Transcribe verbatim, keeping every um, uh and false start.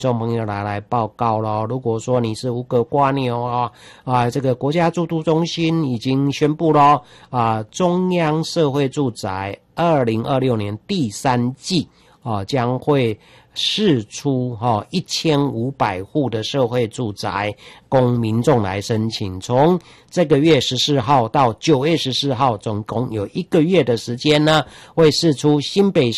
众朋友来来报告咯，如果说你是无壳瓜牛啊啊，这个国家住都中心已经宣布咯啊，中央社会住宅二零二六年第三季啊将会释出哈一千五百户的社会住宅供民众来申请，从这个月十四号到九月十四号，总共有一个月的时间呢，会释出新北市